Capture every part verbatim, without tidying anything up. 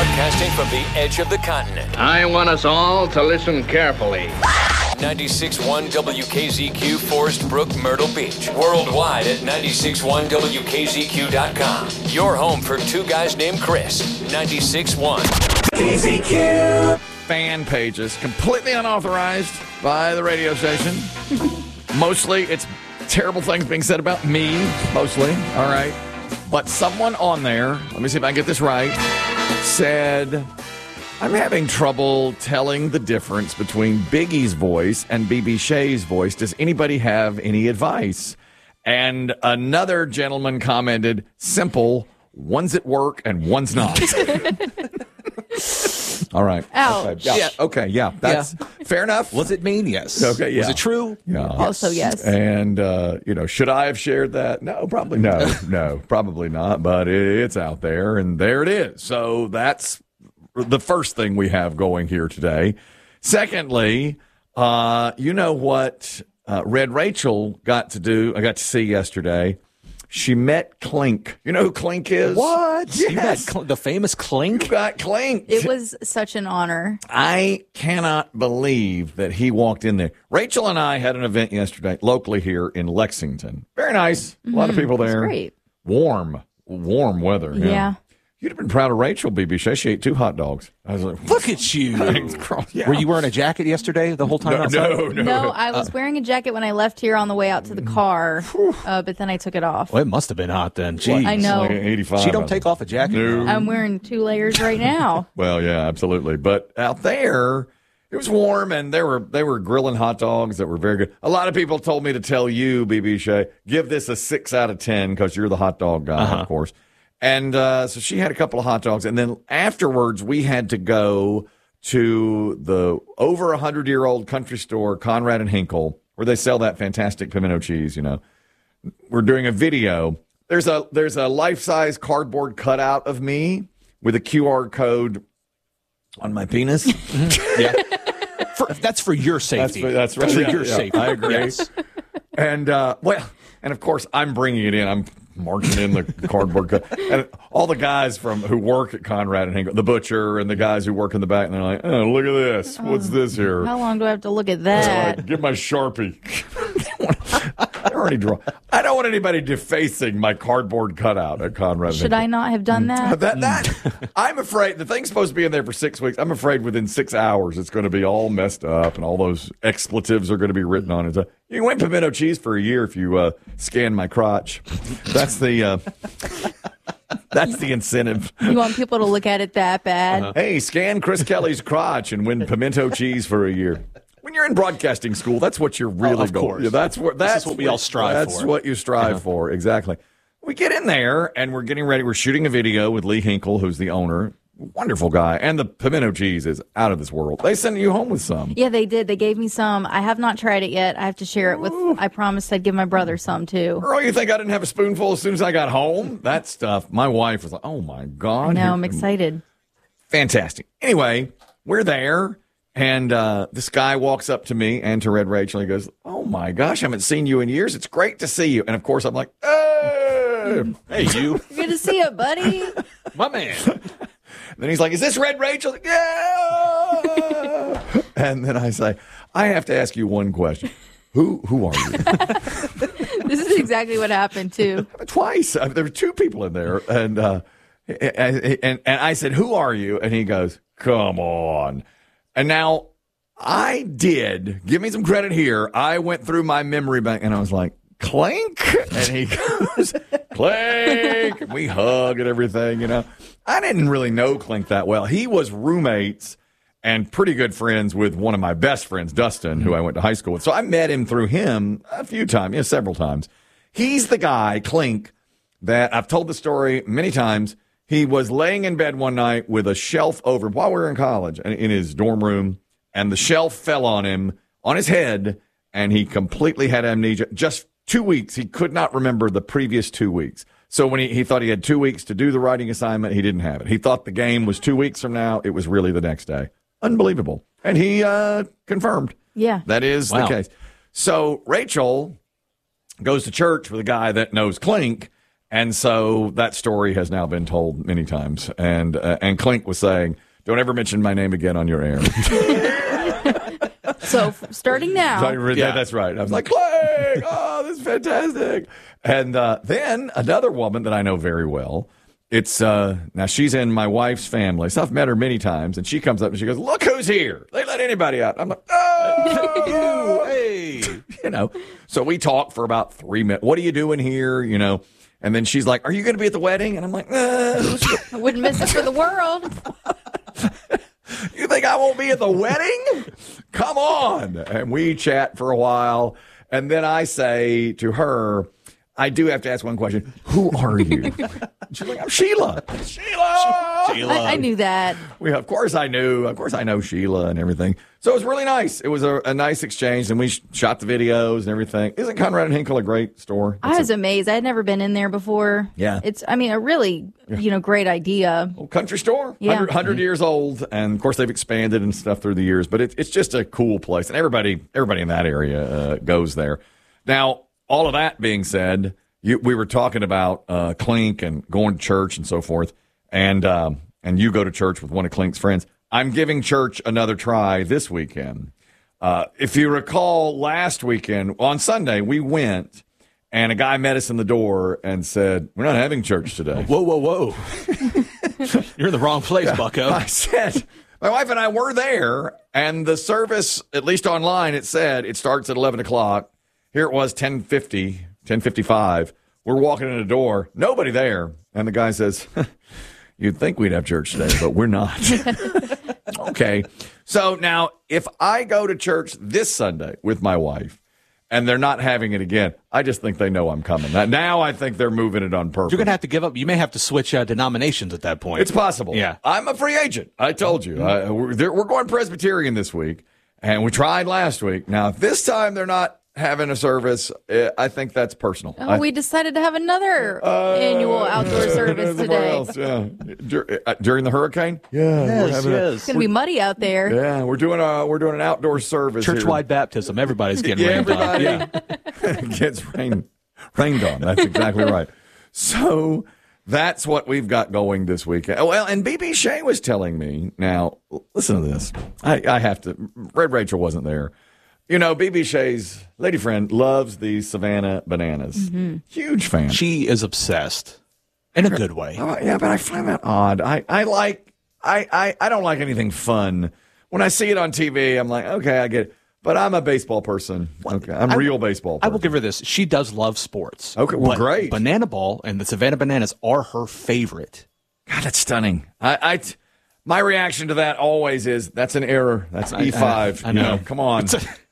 Broadcasting from the edge of the continent. I want us all to listen carefully. ninety-six point one W K Z Q, Forest Brook, Myrtle Beach. Worldwide at ninety-six point one W K Z Q dot com. Your home for two guys named Chris. ninety-six point one K Z Q. Fan pages, completely unauthorized by the radio station. Mostly, it's terrible things being said about me, mostly, all right? But someone on there, let me see if I can get this right, said, I'm having trouble telling the difference between Biggie's voice and B B Shay's voice. Does anybody have any advice? And another gentleman commented, simple, one's at work and one's not. All right. Ouch. Okay. Yeah. Yeah. Okay. Yeah. That's Yeah. fair enough. Was it mean? Yes. Okay. Yeah. Was it true? Yeah. Also, yes. And, uh, you know, should I have shared that? No, probably no. No, probably not. But it's out there, and there it is. So that's the first thing we have going here today. Secondly, uh, you know what uh, Red Rachel got to do, I got to see yesterday? She met Clink. You know who Clink is? What? Yes. You met Cl- the famous Clink? You got Clink. It was such an honor. I cannot believe that he walked in there. Rachel and I had an event yesterday locally here in Lexington. Very nice. A lot of people there. It's great. Warm, warm weather. Yeah. Yeah. You'd have been proud of Rachel, B B Shay. She ate two hot dogs. I was like, Look at you. yeah. Were you wearing a jacket yesterday the whole time No, outside? no, no. No, I was wearing a jacket when I left here on the way out to the car, uh, but then I took it off. Well, it must have been hot then. Jeez. I know. Like eighty-five. She don't take off a jacket. No. I'm wearing two layers right now. Well, yeah, absolutely. But out there, it was warm, and they were they were grilling hot dogs that were very good. A lot of people told me to tell you, B B Shay, give this a six out of ten because you're the hot dog guy, Uh-huh. of course. And uh, so she had a couple of hot dogs, and then afterwards we had to go to the over a hundred year old country store, Conrad and Hinkle, where they sell that fantastic pimento cheese. You know, we're doing a video. There's a there's a life size cardboard cutout of me with a Q R code on my penis. Yeah. For, that's for your safety. That's, that's right. For Yeah, your yeah, safety. I agree. Yes. And, uh, well, and of course, I'm bringing it in. I'm marching in the cardboard cut. And all the guys from who work at Conrad and Hinkle, the butcher and the guys who work in the back, and they're like, oh, look at this. What's this here? How long do I have to look at All that? right, give my Sharpie. I already draw. I don't want anybody defacing my cardboard cutout at Conrad and Should Hinkle. I not have done that? That that I'm afraid the thing's supposed to be in there for six weeks. I'm afraid within six hours it's going to be all messed up and all those expletives are going to be written on it. You can win pimento cheese for a year if you uh, scan my crotch. That's the uh, that's the incentive. You want people to look at it that bad? Uh-huh. Hey, scan Chris Kelly's crotch and win pimento cheese for a year. When you're in broadcasting school, that's what you're really Oh, of going. course. Yeah, that's what that's is what we all strive that's for. what you strive for. Exactly. We get in there and we're getting ready. We're shooting a video with Lee Hinkle, who's the owner. Wonderful guy. And the pimento cheese is out of this world. They sent you home with some. Yeah, they did. They gave me some. I have not tried it yet. I have to share it with, I promised I'd give my brother some too. Girl, you think I didn't have a spoonful as soon as I got home? That stuff. My wife was like, oh my God. I know, Here- I'm excited. Fantastic. Anyway, we're there. And uh, this guy walks up to me and to Red Rachel. And he goes, oh, my gosh, I haven't seen you in years. It's great to see you. And, of course, I'm like, hey. Hey, you. Good to see you, buddy. My man. Then he's like, is this Red Rachel? Like, yeah. And then I say, I have to ask you one question. Who who are you? This is exactly what happened too. Twice. Uh, There were two people in there. And, uh, and, and, and I said, who are you? And he goes, come on. And now I did, give me some credit here. I went through my memory bank and I was like, Clink? And he goes, Clink. And we hug and everything, you know. I didn't really know Clink that well. He was roommates and pretty good friends with one of my best friends, Dustin, who I went to high school with. So I met him through him a few times, yeah, several times. He's the guy, Clink, that I've told the story many times. He was laying in bed one night with a shelf over while we were in college in his dorm room, and the shelf fell on him, on his head, and he completely had amnesia. Just two weeks. He could not remember the previous two weeks. So when he, he thought he had two weeks to do the writing assignment, he didn't have it. He thought the game was two weeks from now. It was really the next day. Unbelievable. And he uh, confirmed. Yeah. That is Wow. the case. So Rachel goes to church with a guy that knows Clink, And so that story has now been told many times. And uh, and Clink was saying, don't ever mention my name again on your air. So f- starting now. So, yeah, that's right. I was like, Clink, oh, this is fantastic. And uh, then another woman that I know very well, it's uh, now she's in my wife's family. So I've met her many times, and she comes up and she goes, look who's here. They let anybody out. I'm like, oh, hey. You know, so we talk for about three minutes. What are you doing here? You know, and then she's like, are you going to be at the wedding? And I'm like, uh. I wouldn't miss it for the world. You think I won't be at the wedding? Come on. And we chat for a while. And then I say to her, I do have to ask one question. Who are you? She's like, I'm Sheila. Sheila. Sheila. I, I knew that. We, of course I knew. Of course I know Sheila and everything. So it was really nice. It was a, a nice exchange, and we sh- shot the videos and everything. Isn't Conrad and Hinkle a great store? I was amazed. I had never been in there before. Yeah. It's, I mean, a really, you know, great idea. Old country store, Yeah. one hundred, one hundred years old, and of course they've expanded and stuff through the years. But it, it's just a cool place, and everybody, everybody in that area uh, goes there. Now, all of that being said, you, we were talking about uh, Clink and going to church and so forth, and um, and you go to church with one of Clink's friends. I'm giving church another try this weekend. Uh, if you recall, last weekend on Sunday we went, and a guy met us in the door and said, "We're not having church today." Whoa, whoa, whoa. You're in the wrong place, bucko. I said, my wife and I were there, and the service, at least online, it said it starts at eleven o'clock. Here it was ten fifty, ten fifty-five. We're walking in the door, nobody there. And the guy says, you'd think we'd have church today, but we're not. Okay. So now, if I go to church this Sunday with my wife, and they're not having it again, I just think they know I'm coming. Now, now I think they're moving it on purpose. You're going to have to give up. You may have to switch uh, denominations at that point. It's possible. Yeah. I'm a free agent. I told you. I, we're, there- we're going Presbyterian this week, and we tried last week. Now, if this time they're not having a service, uh, I think that's personal. Oh, I- we decided to have another annual outdoor service Somewhere today. else, yeah. Dur- uh, During the hurricane? Yeah. we're having a- It's going to be muddy out there. yeah, we're doing a we're doing an outdoor service. here. Church-wide baptism. Everybody's getting Yeah, rained on. everybody Yeah. gets rained rained on. That's exactly right. So that's what we've got going this weekend. Oh, well, and B B Shea was telling me. Now, listen to this. I, I have to. Red Rachel wasn't there. You know, B B Shea's lady friend loves the Savannah bananas. Huge fan. She is obsessed in a good way. Oh, yeah, but I find that odd. I, I like I, I, I don't like anything fun. When I see it on T V, I'm like, okay, I get it. But I'm a baseball person. Okay, I'm a I- real baseball person. I will give her this. She does love sports. Okay, well, but great. Banana Ball and the Savannah Bananas are her favorite. God, that's stunning. I, I t- my reaction to that always is that's an error. That's E five. I You know. Come on.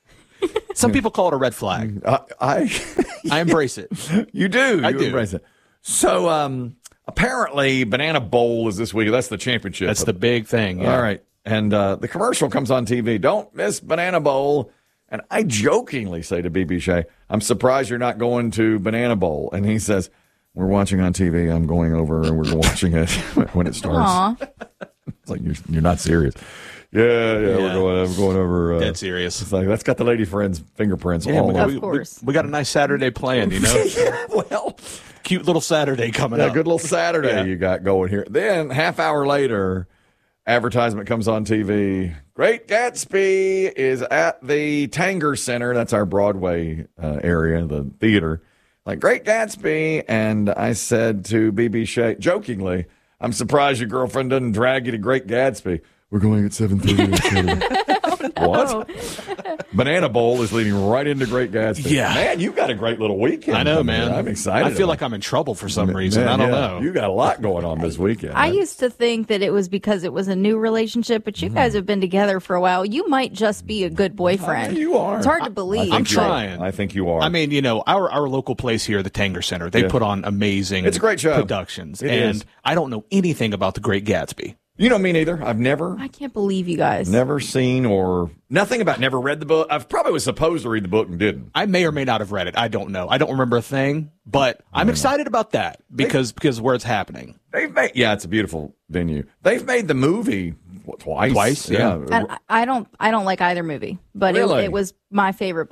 Some people call it a red flag. I, I I embrace it. you do. I you do. embrace it. So um, apparently, Banana Bowl is this week. That's the championship. That's the big thing. Yeah. All right. And uh, the commercial comes on T V. Don't miss Banana Bowl. And I jokingly say to B B Shea, I'm surprised you're not going to Banana Bowl. And he says, we're watching on T V. I'm going over and we're watching it when it starts. Aw. It's like, you're, you're not serious. Yeah, yeah, Yeah. we're going, we're going over. Uh, Dead serious. It's like, that's got the lady friend's fingerprints Yeah, all we, over Of we- course. We, we got a nice Saturday planned, you know? Yeah, well, Cute little Saturday coming yeah, up. good little Saturday Yeah. you got going here. Then, half hour later, advertisement comes on T V. Great Gatsby is at the Tanger Center. That's our Broadway uh, area, the theater. Like, Great Gatsby. And I said to B B Shea, jokingly, I'm surprised your girlfriend doesn't drag you to Great Gatsby. We're going at seven thirty. What? Banana Bowl is leading right into Great Gatsby. Yeah. Man, you've got a great little weekend. I know, coming man. here. I'm excited. I feel about like I'm in trouble for some it. reason. Man, I don't yeah. know. You got a lot going on this weekend. I used to think that it was because it was a new relationship, but you Mm. guys have been together for a while. You might just be a good boyfriend. You are. It's hard to I believe. think I'm you are. trying. I think you are. I mean, you know, our our local place here, the Tanger Center, they Yeah. put on amazing It's a great show. productions. It and is. I don't know anything about The Great Gatsby. you know me neither. I've never, I can't believe you guys. never seen or nothing about. Never read the book. I probably was supposed to read the book and didn't. I may or may not have read it. I don't know. I don't remember a thing, but I'm excited about that because because where it's happening. They've made. Yeah, it's a beautiful venue. They've made the movie what, twice. Twice, yeah. I, I don't. I don't like either movie, but Really? it, it was my favorite book.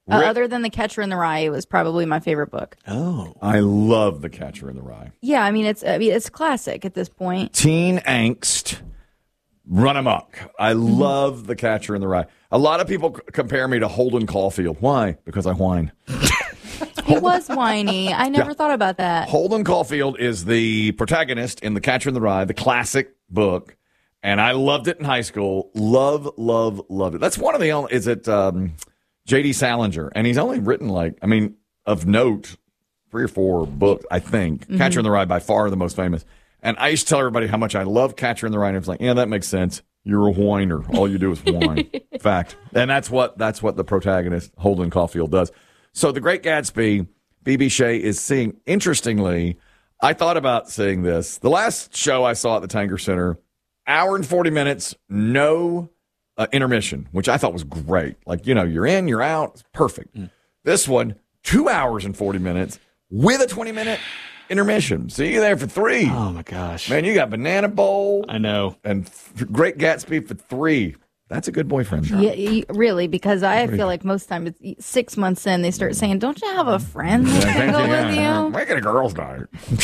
Uh, Ri- other than The Catcher in the Rye, it was probably my favorite book. Oh. I love The Catcher in the Rye. Yeah, I mean it's I mean it's classic at this point. Teen angst, run amok. I Mm-hmm. love The Catcher in the Rye. A lot of people c- compare me to Holden Caulfield. Why? Because I whine. He was whiny. I never Yeah. thought about that. Holden Caulfield is the protagonist in The Catcher in the Rye, the classic book, and I loved it in high school. Love, love, loved it. That's one of the only. Is it um, J D Salinger? And he's only written like, I mean, of note, three or four books. I think Mm-hmm. Catcher in the Rye by far the most famous. And I used to tell everybody how much I love Catcher in the Rye, and it's like, yeah, that makes sense. You're a whiner. All you do is whine. Fact, and that's what that's what the protagonist Holden Caulfield does. So, The Great Gatsby, B B. Shea is seeing. Interestingly, I thought about seeing this. The last show I saw at the Tanger Center, hour and forty minutes, no uh, intermission, which I thought was great. Like, you know, you're in, you're out, it's perfect. This one, two hours and forty minutes with a twenty minute intermission. See you there for three. Oh my gosh. Man, you got Banana Bowl I know. and th- Great Gatsby for three. That's a good boyfriend. Yeah, y- really, because I feel like most times it's six months in, they start saying, "Don't you have a friend that can go with you?" Make it a girls' night.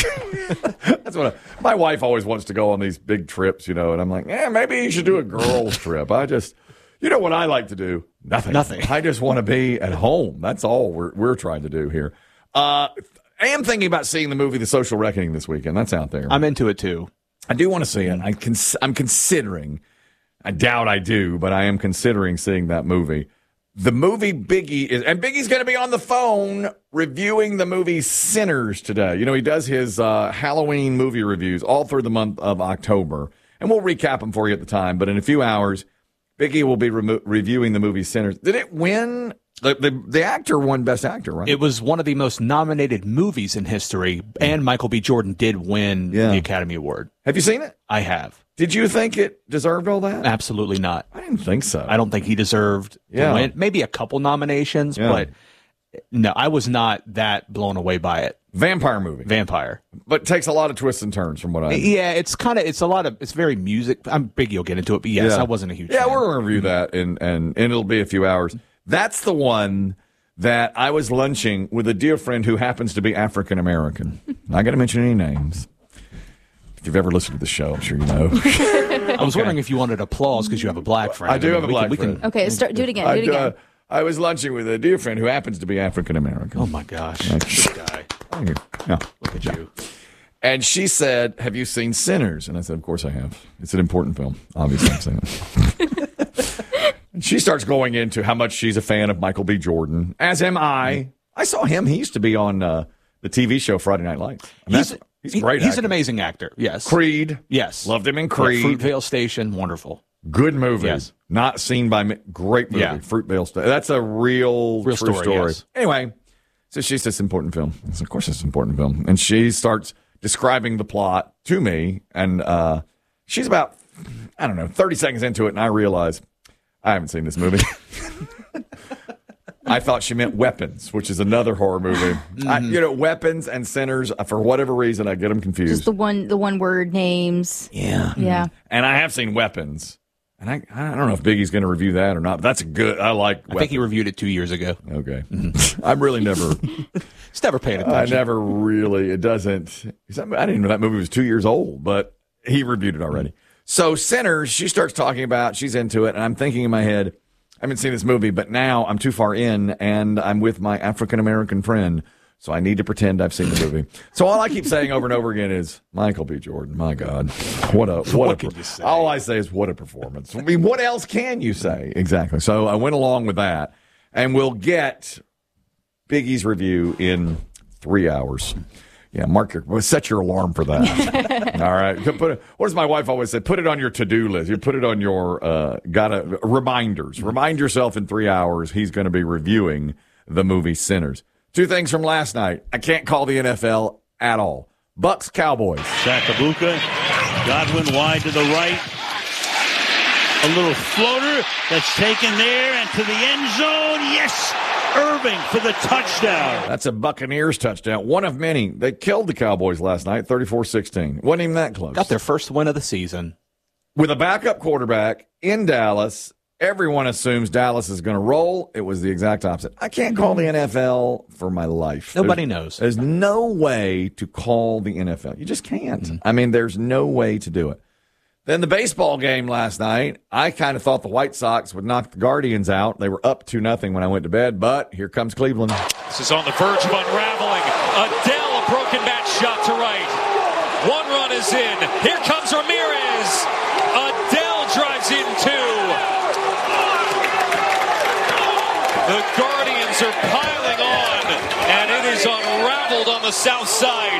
That's what I, my wife always wants to go on these big trips, you know, and I'm like, yeah, maybe you should do a girls' trip. I just, you know what I like to do? Nothing. Nothing. I just want to be at home. That's all we're we're trying to do here. Uh, I am thinking about seeing the movie The Social Reckoning this weekend. That's out there. I'm into it too. I do want to see it. I cons- I'm considering. I doubt I do, but I am considering seeing that movie. The movie Biggie is, and Biggie's going to be on the phone reviewing the movie Sinners today. You know, he does his uh, Halloween movie reviews all through the month of October, and we'll recap them for you at the time. But in a few hours, Biggie will be remo- reviewing the movie Sinners. Did it win? The, the the actor won Best Actor, right? It was one of the most nominated movies in history, and Michael B. Jordan did win Yeah. the Academy Award. Have you seen it? I have. Did you think it deserved all that? Absolutely not. I didn't think so. I don't think he deserved Yeah. to win. Maybe a couple nominations, Yeah. but no, I was not that blown away by it. Vampire movie, Vampire. but takes a lot of twists and turns from what I. Yeah, it's kind of, it's a lot of, it's very music. I'm Biggie will get into it, but yes, Yeah. I wasn't a huge Yeah, fan. we're going to review that, and, and, and it'll be a few hours. That's the one that I was lunching with a dear friend who happens to be African American. Not going to mention any names. If you've ever listened to the show, I'm sure you know. I was wondering if you wanted applause because you have a black friend. I do have a we black can, we friend. Can, Okay, start. Do it again. Do I, it again. uh, I was lunching with a dear friend who happens to be African American. oh my gosh. Thanks. This guy. Thank you. Yeah. Look at you. And she said, have you seen Sinners? And I said, of course I have. It's an important film. Obviously, I've seen it. And she starts going into how much she's a fan of Michael B. Jordan, as am I. I saw him. He used to be on uh, the T V show Friday Night Lights. And He's, that's- he's a great He's actor. an amazing actor. Yes. Creed. Yes. Loved him in Yeah, Creed. Fruitvale Station. Wonderful. Good movie. Yes. Not seen by me. Great movie. Yeah. Fruitvale Station. That's a real, Real true story, story. yes. Anyway, so she says it's an important film. I said, of course it's an important film. And she starts describing the plot to me. And uh, she's about, I don't know, thirty seconds into it. And I realize I haven't seen this movie. I thought she meant Weapons, which is another horror movie. I, you know, Weapons and Sinners, for whatever reason, I get them confused. Just the one, the one word names. yeah. Yeah. And I have seen Weapons. And I, I don't know if Biggie's going to review that or not. But that's a good. I like. I think he reviewed it two years ago. Okay. I'm really never. It's never paid I attention. never really. It doesn't. I didn't know that movie was two years old, but he reviewed it already. So Sinners, she starts talking about. She's into it, and I'm thinking in my head, I haven't seen this movie, but now I'm too far in, and I'm with my African American friend. So I need to pretend I've seen the movie. So all I keep saying over and over again is Michael B. Jordan. My God, what a what, What a, can you say? All I say is what a performance. I mean, what else can you say? Exactly. So I went along with that, and we'll get Biggie's review in three hours. Yeah, mark your well, set your alarm for that. All right. Put it, what does my wife always say? Put it on your to-do list. You put it on your uh, gotta reminders. Remind yourself in three hours he's going to be reviewing the movie Sinners. Two things from last night. I can't call the N F L at all. Bucks Cowboys. Sakabuka, Godwin wide to the right. A little floater that's taken there and to the end zone. Yes, Irving for the touchdown. That's a Buccaneers touchdown. One of many. They killed the Cowboys last night, thirty-four sixteen. Wasn't even that close. Got their first win of the season. With a backup quarterback in Dallas, Everyone assumes Dallas is going to roll. It was the exact opposite. I can't call the N F L for my life. Nobody there's, knows. There's no way to call the N F L. You just can't. Mm-hmm. I mean, there's no way to do it. Then the baseball game last night, I kind of thought the White Sox would knock the Guardians out. They were up two nothing when I went to bed, but here comes Cleveland. This is on the verge of unraveling. Adele, a broken bat shot to right. One run is in. Here comes Ramirez. Adele drives in two. The Guardians are piling on, and it is unraveled on the south side.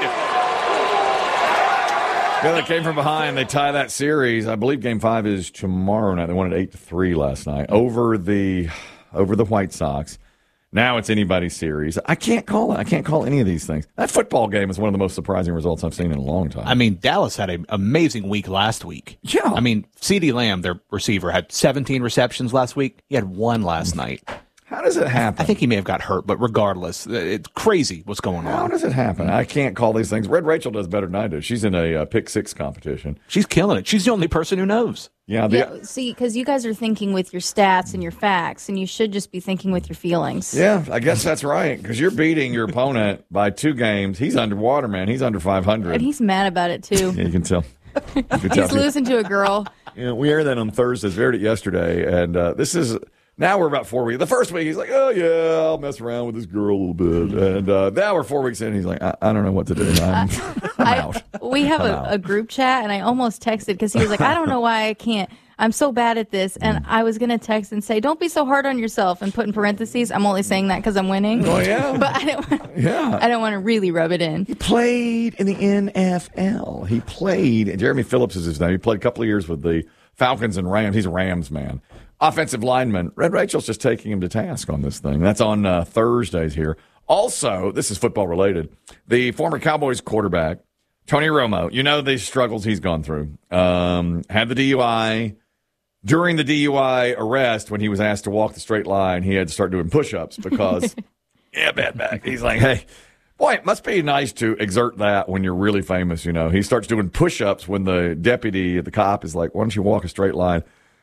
Yeah, they came from behind. They tie that series. I believe Game Five is tomorrow night. They won it eight to three last night over the over the White Sox. Now it's anybody's series. I can't call it. I can't call any of these things. That football game is one of the most surprising results I've seen in a long time. I mean, Dallas had an amazing week last week. Yeah. I mean, CeeDee Lamb, their receiver, had seventeen receptions last week. He had one last night. How does it happen? I think he may have got hurt, but regardless, it's crazy what's going on. How does it happen? I can't call these things. Red Rachel does better than I do. She's in a uh, pick six competition. She's killing it. She's the only person who knows. Yeah. The, yeah see, because you guys are thinking with your stats and your facts, and you should just be thinking with your feelings. Yeah, I guess that's right, because you're beating your opponent by two games. He's underwater, man. He's under five hundred. And he's mad about it, too. Yeah, you can tell. You can he's tell. losing to a girl. Yeah, we aired that on Thursdays. We aired it yesterday, and uh, this is... Now we're about four weeks. The first week, he's like, oh, yeah, I'll mess around with this girl a little bit. And uh, now we're four weeks in, he's like, I, I don't know what to do. I'm, I'm I, out. We have I'm a, out. a group chat, and I almost texted because he was like, I don't know why I can't. I'm so bad at this. And I was going to text and say, don't be so hard on yourself, and put in parentheses, I'm only saying that because I'm winning. Oh, yeah. But I don't, yeah. I don't want to really rub it in. He played in the N F L. He played, Jeremy Phillips is his name. He played a couple of years with the Falcons and Rams. He's a Rams man. Offensive lineman. Red Rachel's just taking him to task on this thing. That's on uh, Thursdays here. Also, this is football related. The former Cowboys quarterback, Tony Romo, you know the struggles he's gone through. Um, had the D U I. During the D U I arrest, when he was asked to walk the straight line, he had to start doing push-ups because, yeah, bad back. He's like, hey, boy, it must be nice to exert that when you're really famous, you know. He starts doing push-ups when the deputy, the cop, is like, why don't you walk a straight line?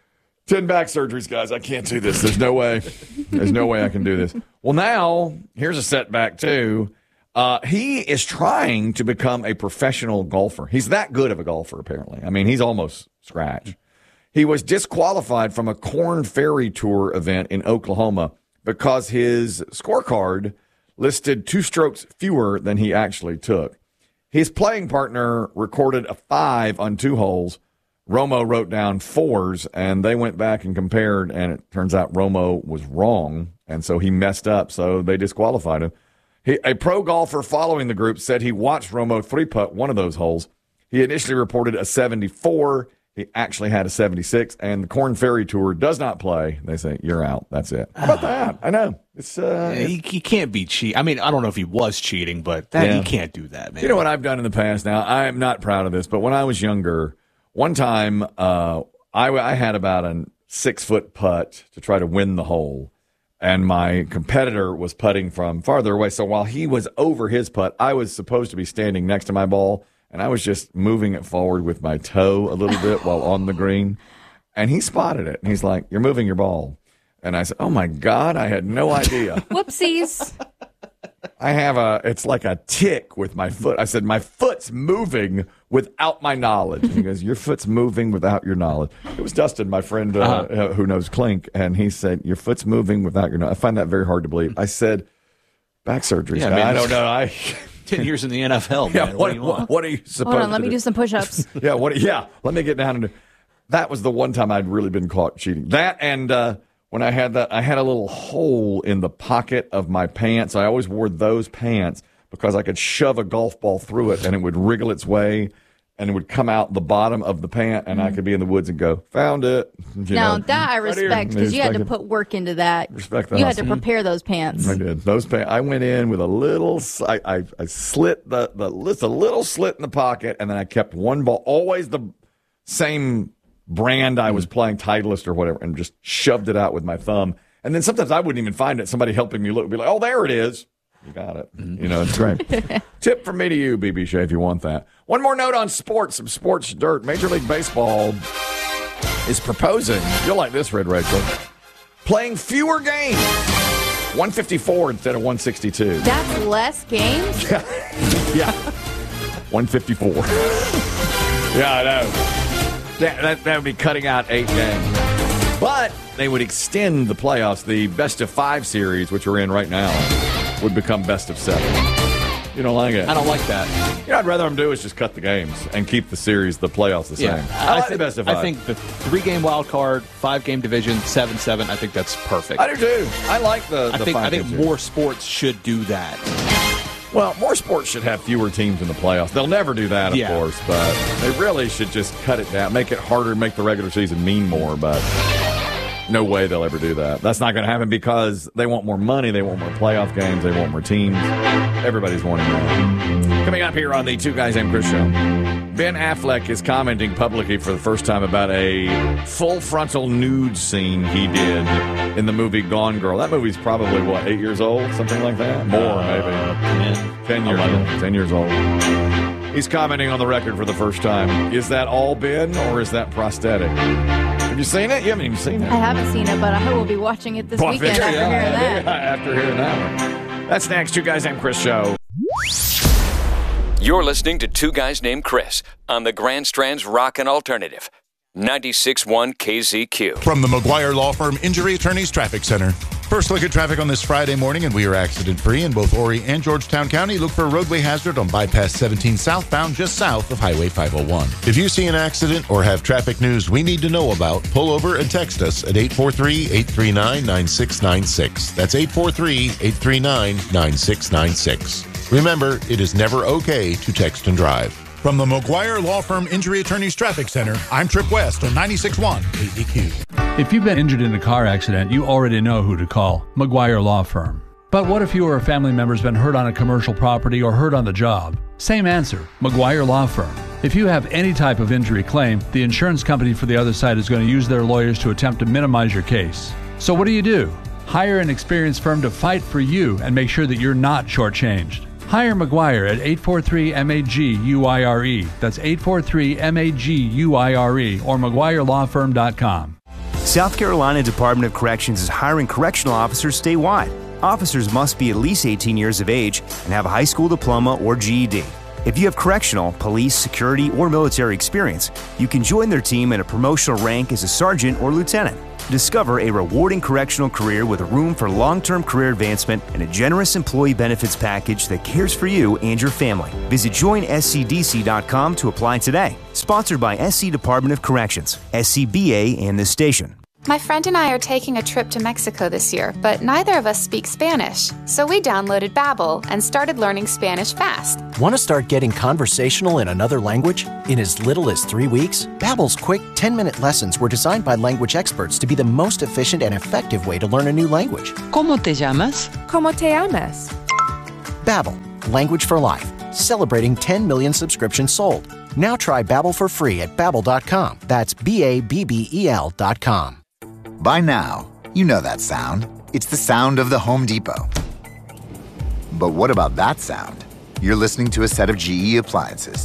Ten back surgeries, guys. I can't do this. There's no way. There's no way I can do this. Well, now, here's a setback, too. Uh, he is trying to become a professional golfer. He's that good of a golfer, apparently. I mean, he's almost scratch. He was disqualified from a Korn Ferry Tour event in Oklahoma because his scorecard listed two strokes fewer than he actually took. His playing partner recorded a five on two holes. Romo wrote down fours, and they went back and compared, and it turns out Romo was wrong, and so he messed up, so they disqualified him. He, a pro golfer following the group said he watched Romo three-putt one of those holes. He initially reported a seventy-four. He actually had a seventy-six, and the Korn Ferry Tour does not play. They say, you're out. That's it. How about that? I know. It's uh, he, he can't be cheat. I mean, I don't know if he was cheating, but that, Yeah. he can't do that, man. You know what I've done in the past now? I am not proud of this, but when I was younger, one time uh, I, I had about a six-foot putt to try to win the hole, and my competitor was putting from farther away. So while he was over his putt, I was supposed to be standing next to my ball, and I was just moving it forward with my toe a little bit while on the green. And he spotted it, and he's like, you're moving your ball. And I said, oh, my God, I had no idea. Whoopsies. I have a, it's like a tick with my foot. I said, my foot's moving without my knowledge. And he goes, your foot's moving without your knowledge. It was Dustin, my friend uh, uh-huh. who knows Clink, and he said, your foot's moving without your knowledge. I find that very hard to believe. I said, back surgery. Yeah, man, man, I don't know. I Ten years in the N F L, man. yeah, what, what, do you want? what, what are you supposed Hold on, let to me do? do some push-ups. yeah, what? Yeah, let me get down and do. That was the one time I'd really been caught cheating. That and uh, when I had that, I had a little hole in the pocket of my pants. I always wore those pants because I could shove a golf ball through it and it would wriggle its way and it would come out the bottom of the pant and mm. I could be in the woods and go, found it. You now, know, that I right respect here. because you had to Respect it. put work into that. Respect the You had hustle. to prepare those pants. I did. Those pants. I went in with a little, I, I, I slit the, the, just a little slit in the pocket and then I kept one ball, always the same brand I was playing, Titleist or whatever, and just shoved it out with my thumb. And then sometimes I wouldn't even find it. Somebody helping me look would be like, oh, there it is. You got it. You know, it's great. Tip from me to you, B B. Shea, if you want that. One more note on sports, some sports dirt. Major League Baseball is proposing, you'll like this, Red Rachel, playing fewer games. one fifty-four instead of one sixty-two. That's less games? Yeah. one fifty-four. Yeah, I know. That, that, that would be cutting out eight games. But they would extend the playoffs. The best of five series, which we're in right now, would become best of seven. You don't like it? I don't like that. You know, I'd rather them do is just cut the games and keep the series, the playoffs the same. Yeah, I like I, the best of five. I think the three-game wild card, five-game division, seven seven. I think that's perfect. I do too. I like the. I the think five I think games more sports should do that. Well, more sports should have fewer teams in the playoffs. They'll never do that, of Yeah. course, but they really should just cut it down, make it harder, make the regular season mean more, but no way they'll ever do that. That's not going to happen because they want more money, they want more playoff games, they want more teams. Everybody's wanting that. Coming up here on the Two Guys Named Chris show, Ben Affleck is commenting publicly for the first time about a full frontal nude scene he did in the movie Gone Girl. That movie's probably, what, eight years old? Something like that? More, Uh, maybe. ten. Ten years eleven. old. Ten years old. He's commenting on the record for the first time. Is that all Ben, or is that prosthetic? Have you seen it? You haven't even seen it. I haven't seen it, but I will be watching it this Well, weekend yeah, after yeah, hearing yeah, that. After hearing that one. That's next. Two Guys Named Chris show. You're listening to Two Guys Named Chris on the Grand Strand's Rockin' Alternative. ninety-six point one K Z Q. From the McGuire Law Firm Injury Attorneys Traffic Center. First look at traffic on this Friday morning, and we are accident-free in both Horry and Georgetown County. Look for a roadway hazard on Bypass seventeen southbound, just south of Highway five oh one. If you see an accident or have traffic news we need to know about, pull over and text us at eight four three, eight three nine, nine six nine six. That's eight four three, eight three nine, nine six nine six. Remember, it is never okay to text and drive. From the McGuire Law Firm Injury Attorneys Traffic Center, I'm Trip West on ninety-six point one K Z Q. If you've been injured in a car accident, you already know who to call, McGuire Law Firm. But what if you or a family member's been hurt on a commercial property or hurt on the job? Same answer, McGuire Law Firm. If you have any type of injury claim, the insurance company for the other side is going to use their lawyers to attempt to minimize your case. So what do you do? Hire an experienced firm to fight for you and make sure that you're not shortchanged. Hire McGuire at eight four three M A G U I R E. That's eight four three M A G U I R E or McGuire Law Firm dot com. South Carolina Department of Corrections is hiring correctional officers statewide. Officers must be at least eighteen years of age and have a high school diploma or G E D. If you have correctional, police, security, or military experience, you can join their team at a promotional rank as a sergeant or lieutenant. Discover a rewarding correctional career with room for long-term career advancement and a generous employee benefits package that cares for you and your family. Visit join S C D C dot com to apply today. Sponsored by S C Department of Corrections, S C B A, and this station. My friend and I are taking a trip to Mexico this year, but neither of us speak Spanish. So we downloaded Babbel and started learning Spanish fast. Want to start getting conversational in another language? In as little as three weeks? Babbel's quick ten-minute lessons were designed by language experts to be the most efficient and effective way to learn a new language. ¿Cómo te llamas? ¿Cómo te llamas? Babbel, language for life. Celebrating ten million subscriptions sold. Now try Babbel for free at babbel dot com. That's B A B B E L dot com. By now, you know that sound. It's the sound of the Home Depot. But what about that sound? You're listening to a set of G E appliances.